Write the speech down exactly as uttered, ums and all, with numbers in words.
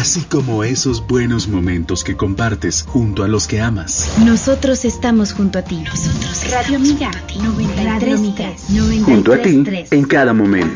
así como esos buenos momentos que compartes junto a los que amas. Nosotros estamos junto a ti. Nosotros Radio Amiga noventa y tres punto tres. Junto a ti en cada momento.